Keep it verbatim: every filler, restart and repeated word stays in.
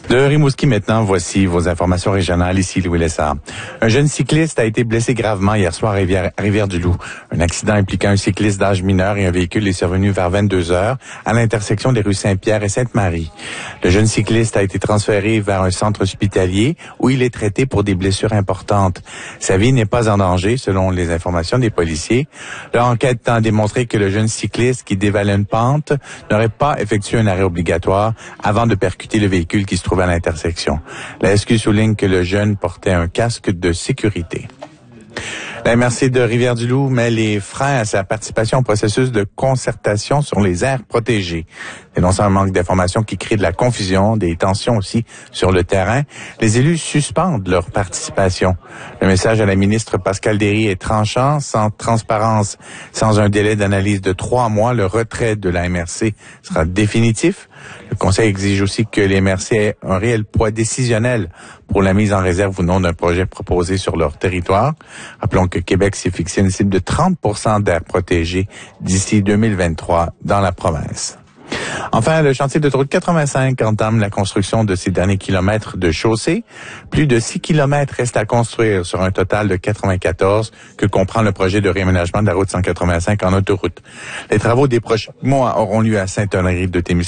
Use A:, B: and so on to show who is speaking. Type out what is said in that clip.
A: De Rimouski maintenant, voici vos informations régionales. Ici Louis Lessard. Un jeune cycliste a été blessé gravement hier soir à Rivière, à Rivière-du-Loup. Un accident impliquant un cycliste d'âge mineur et un véhicule est survenu vers vingt-deux heures à l'intersection des rues Saint-Pierre et Sainte-Marie. Le jeune cycliste a été transféré vers un centre hospitalier où il est traité pour des blessures importantes. Sa vie n'est pas en danger selon les informations des policiers. Leur enquête tend à démontrer que le jeune cycliste qui dévalait une pente n'aurait pas effectué un arrêt obligatoire avant de percuter le véhicule qui se trouve à l'intersection. La S Q souligne que le jeune portait un casque de sécurité. La M R C de Rivière-du-Loup met les freins à sa participation au processus de concertation sur les aires protégées. Dénonçant un manque d'informations qui crée de la confusion, des tensions aussi sur le terrain, les élus suspendent leur participation. Le message à la ministre Pascale Derry est tranchant. Sans transparence, sans un délai d'analyse de trois mois, le retrait de la M R C sera définitif. Le Conseil exige aussi que les M R C aient un réel poids décisionnel pour la mise en réserve ou non d'un projet proposé sur leur territoire. Rappelons que Québec s'est fixé une cible de trente pour cent d'aires protégées d'ici deux mille vingt-trois dans la province. Enfin, le chantier d'autoroute quatre-vingt-cinq entame la construction de ses derniers kilomètres de chaussée. Plus de six kilomètres restent à construire sur un total de quatre-vingt-quatorze que comprend le projet de réaménagement de la route cent quatre-vingt-cinq en autoroute. Les travaux des prochains mois auront lieu à Sainte-Honorine de Témiscamingue.